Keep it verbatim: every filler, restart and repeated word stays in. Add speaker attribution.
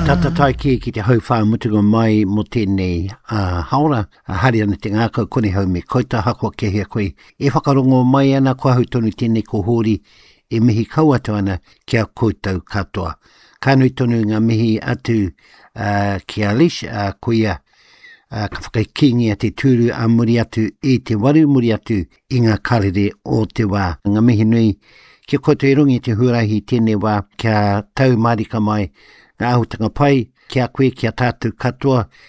Speaker 1: Tata tai ki ki te hau whaamutunga mai mo tēnei uh, haora. Uh, hari ana te ngākau kone hau me koita hakua kehea koe. E whakarongo mai ana kua hau tonu tēnei ko hori e mihi kauatu ana kia koutou katoa. Kānui tonu ngā mihi atu uh, ki Alish uh, koia uh, ka whakaikingia te tūru a muri atu e te waru muri atu i ngā karere o te wā. Ngā mihi nui kia koutou e rungi te huarahi tēnei wā kia tau marika mai ngā ahutanga pai, kia koe, kia tātou katoa,